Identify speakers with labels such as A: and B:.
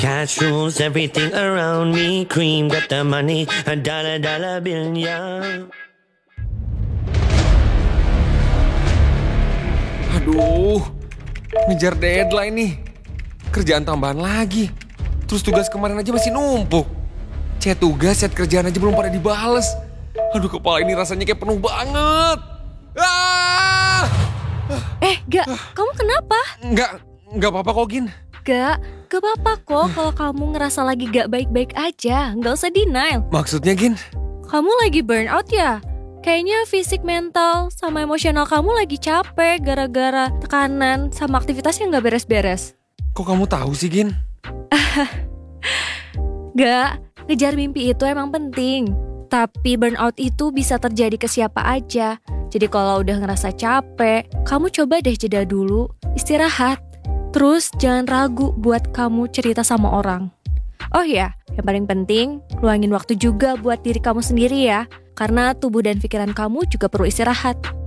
A: Cash rules everything around me. Cream got the money, a dollar bill, yeah.
B: Aduh, ngejar deadline nih. Kerjaan tambahan lagi. Terus tugas kemarin aja masih numpuk. Chat tugas, chat kerjaan aja belum pada dibales. Aduh, kepala ini rasanya kayak penuh banget. Ah!
C: Gak, kamu kenapa?
B: Enggak apa-apa kok, Gin.
C: Gak apa-apa kok kalau kamu ngerasa lagi gak baik-baik aja. Gak usah denial.
B: Maksudnya, Gin?
C: Kamu lagi burnout ya? Kayaknya fisik, mental, sama emosional kamu lagi capek gara-gara tekanan sama aktivitas yang gak beres-beres.
B: Kok kamu tahu sih, Gin?
C: Gak, ngejar mimpi itu emang penting. Tapi burnout itu bisa terjadi ke siapa aja. Jadi kalau udah ngerasa capek, kamu coba deh jeda dulu, istirahat. Terus jangan ragu buat kamu cerita sama orang. Oh ya, yang paling penting, luangin waktu juga buat diri kamu sendiri ya. Karena tubuh dan pikiran kamu juga perlu istirahat.